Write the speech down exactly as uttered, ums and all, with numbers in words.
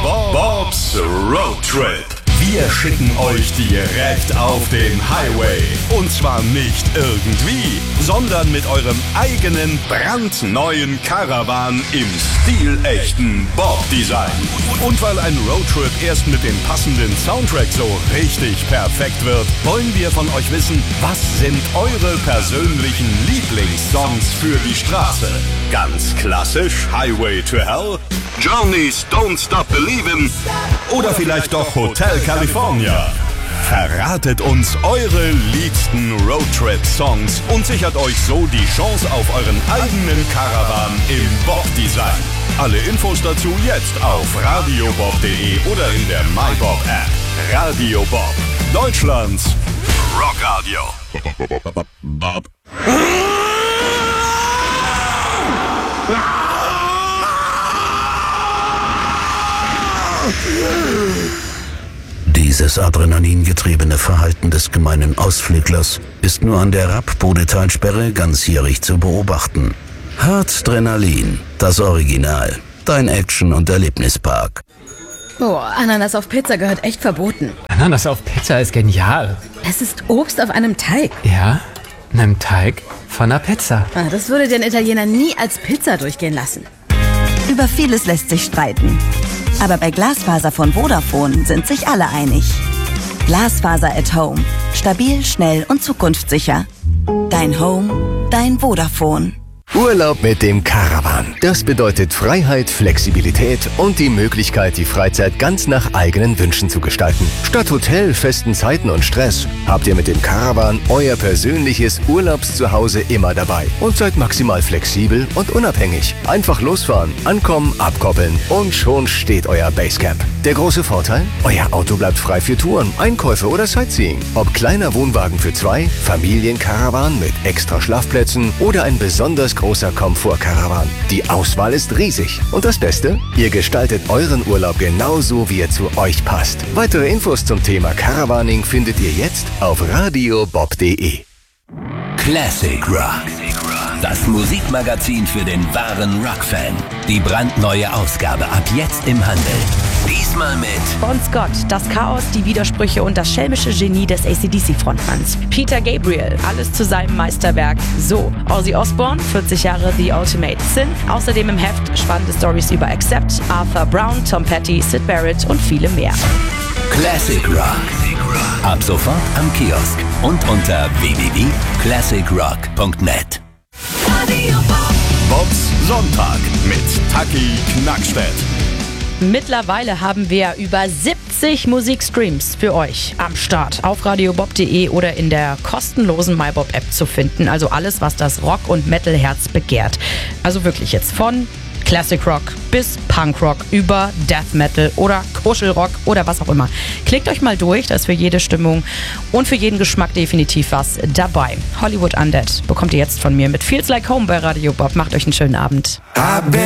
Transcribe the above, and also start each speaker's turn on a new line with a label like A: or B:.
A: Bob's Road Trip. Wir schicken euch direkt auf den Highway. Und zwar nicht irgendwie, sondern mit eurem eigenen brandneuen Caravan im stilechten Bob-Design. Und weil ein Roadtrip erst mit dem passenden Soundtrack so richtig perfekt wird, wollen wir von euch wissen, was sind eure persönlichen Lieblingssongs für die Straße? Ganz klassisch Highway to Hell, Journey's Don't Stop Believin' oder vielleicht doch Hotel California. Verratet uns eure liebsten Roadtrip-Songs und sichert euch so die Chance auf euren eigenen Caravan im Bob-Design. Alle Infos dazu jetzt auf radiobob punkt de oder in der MyBob-App. Radio Bob, Deutschlands Rockradio. Bob.
B: Dieses adrenalingetriebene Verhalten des gemeinen Ausflüglers ist nur an der Rapp-Bodetalsperre ganzjährig zu beobachten. Hartdrenalin, das Original. Dein Action- und Erlebnispark.
C: Oh, Ananas auf Pizza gehört echt verboten.
D: Ananas auf Pizza ist genial.
C: Es ist Obst auf einem Teig.
D: Ja, einem Teig von einer Pizza.
C: Ah, das würde den Italiener nie als Pizza durchgehen lassen.
E: Über vieles lässt sich streiten. Aber bei Glasfaser von Vodafone sind sich alle einig. Glasfaser at Home. Stabil, schnell und zukunftssicher. Dein Home, dein Vodafone.
F: Urlaub mit dem Caravan. Das bedeutet Freiheit, Flexibilität und die Möglichkeit, die Freizeit ganz nach eigenen Wünschen zu gestalten. Statt Hotel, festen Zeiten und Stress habt ihr mit dem Caravan euer persönliches Urlaubszuhause immer dabei und seid maximal flexibel und unabhängig. Einfach losfahren, ankommen, abkoppeln und schon steht euer Basecamp. Der große Vorteil? Euer Auto bleibt frei für Touren, Einkäufe oder Sightseeing. Ob kleiner Wohnwagen für zwei, Familiencaravan mit extra Schlafplätzen oder ein besonders großer Komfort-Caravan. Die Auswahl ist riesig. Und das Beste? Ihr gestaltet euren Urlaub genauso, wie er zu euch passt. Weitere Infos zum Thema Caravaning findet ihr jetzt auf radiobob punkt de.
G: Classic Rock. Das Musikmagazin für den wahren Rock-Fan. Die brandneue Ausgabe ab jetzt im Handel. Diesmal mit
H: Bon Scott, das Chaos, die Widersprüche und das schelmische Genie des A C D C-Frontmanns. Peter Gabriel, alles zu seinem Meisterwerk. So, Ozzy Osbourne, vierzig Jahre The Ultimate Sin. Außerdem im Heft spannende Stories über Accept, Arthur Brown, Tom Petty, Syd Barrett und viele mehr.
G: Classic Rock. Ab sofort am Kiosk und unter w w w punkt classic rock punkt net.
A: Bobs Sonntag mit Taki Knackstedt.
H: Mittlerweile haben wir über siebzig Musikstreams für euch am Start auf radiobob punkt de oder in der kostenlosen MyBob-App zu finden. Also alles, was das Rock- und Metal-Herz begehrt. Also wirklich jetzt von Classic Rock bis Punk Rock über Death Metal oder Kuschelrock oder was auch immer. Klickt euch mal durch, da ist für jede Stimmung und für jeden Geschmack definitiv was dabei. Hollywood Undead bekommt ihr jetzt von mir mit Feels Like Home bei Radio Bob. Macht euch einen schönen Abend.